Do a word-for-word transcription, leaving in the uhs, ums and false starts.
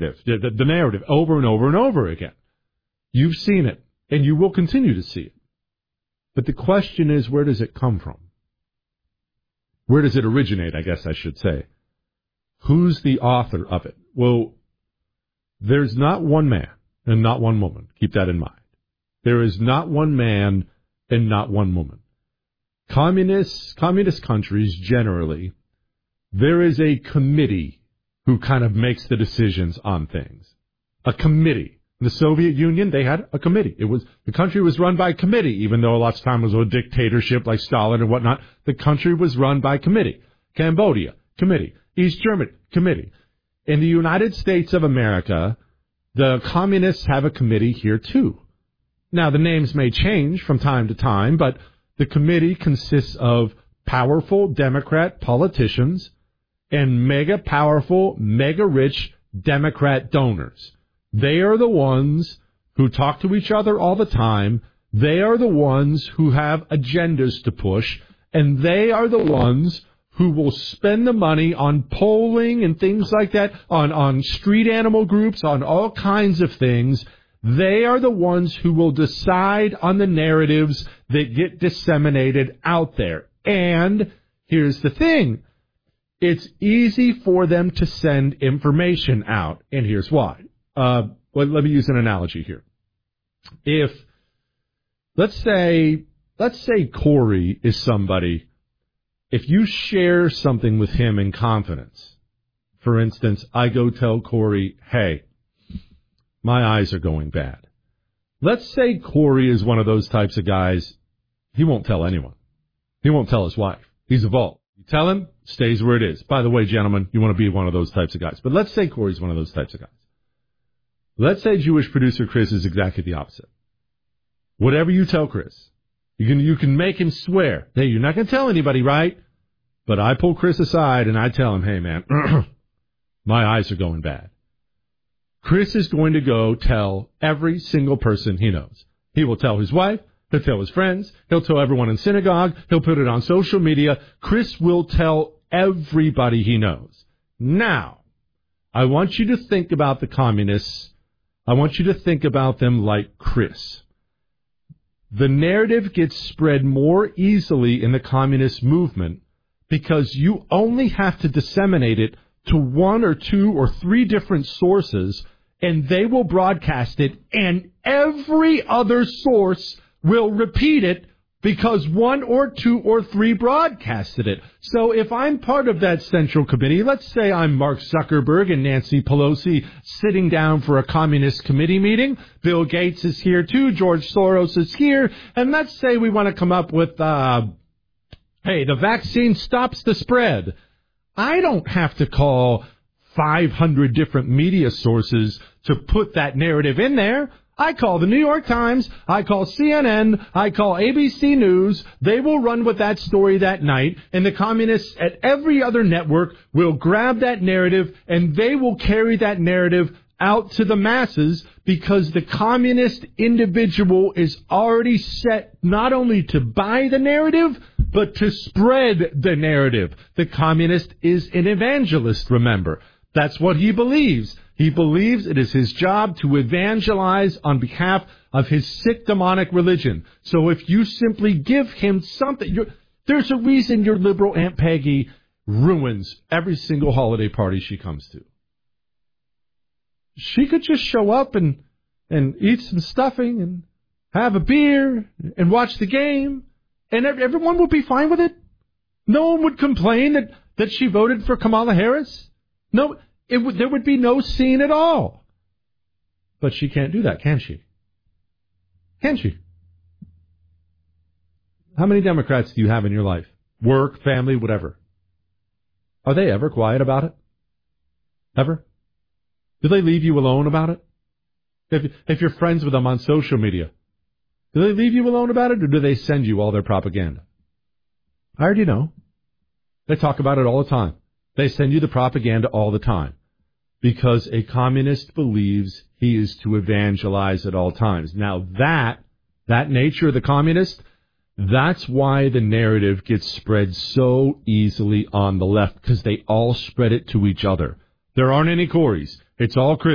narrative, the, the, the narrative over and over and over again. You've seen it, and you will continue to see it. But the question is, where does it come from? Where does it originate, I guess I should say? Who's the author of it? Well, there's not one man and not one woman. Keep that in mind. There is not one man and not one woman. Communists, communist countries generally, there is a committee who kind of makes the decisions on things. A committee. In the Soviet Union, they had a committee. It was the country was run by committee, even though lots of time was a dictatorship like Stalin and whatnot. The country was run by committee. Cambodia, committee. East Germany, committee. In the United States of America, the communists have a committee here too. Now, the names may change from time to time, but the committee consists of powerful Democrat politicians and mega powerful, mega rich Democrat donors. They are the ones who talk to each other all the time. They are the ones who have agendas to push, and they are the ones who will spend the money on polling and things like that, on, on street animal groups, on all kinds of things. They are the ones who will decide on the narratives that get disseminated out there. And here's the thing. It's easy for them to send information out, and here's why. Uh, well, let me use an analogy here. If, let's say, let's say Corey is somebody, if you share something with him in confidence, for instance, I go tell Corey, hey, my eyes are going bad. Let's say Corey is one of those types of guys, he won't tell anyone. He won't tell his wife. He's a vault. You tell him, stays where it is. By the way, gentlemen, you want to be one of those types of guys. But let's say Corey's one of those types of guys. Let's say Jewish producer Chris is exactly the opposite. Whatever you tell Chris, you can you can make him swear, hey, you're not going to tell anybody, right? But I pull Chris aside and I tell him, hey, man, my eyes are going bad. Chris is going to go tell every single person he knows. He will tell his wife. He'll tell his friends. He'll tell everyone in synagogue. He'll put it on social media. Chris will tell everybody he knows. Now, I want you to think about the communists. I want you to think about them like Chris. The narrative gets spread more easily in the communist movement because you only have to disseminate it to one or two or three different sources, and they will broadcast it, and every other source will repeat it because one or two or three broadcasted it. So if I'm part of that central committee, let's say I'm Mark Zuckerberg and Nancy Pelosi sitting down for a communist committee meeting. Bill Gates is here too. George Soros is here. And let's say we want to come up with, uh, hey, the vaccine stops the spread. I don't have to call five hundred different media sources to put that narrative in there. I call the New York Times, I call C N N, I call A B C News. They will run with that story that night, and the communists at every other network will grab that narrative, and they will carry that narrative out to the masses because the communist individual is already set not only to buy the narrative, but to spread the narrative. The communist is an evangelist, remember. That's what he believes. He believes it is his job to evangelize on behalf of his sick demonic religion. So if you simply give him something, you're, there's a reason your liberal Aunt Peggy ruins every single holiday party she comes to. She could just show up and, and eat some stuffing and have a beer and watch the game, and everyone would be fine with it. No one would complain that, that she voted for Kamala Harris. No, it would, there would be no scene at all. But she can't do that, can she? Can she? How many Democrats do you have in your life? Work, family, whatever. Are they ever quiet about it? Ever? Do they leave you alone about it? If, if you're friends with them on social media, do they leave you alone about it, or do they send you all their propaganda? I already know. They talk about it all the time. They send you the propaganda all the time because a communist believes he is to evangelize at all times. Now that, that nature of the communist, that's why the narrative gets spread so easily on the left, because they all spread it to each other. There aren't any Coreys. It's all Chris.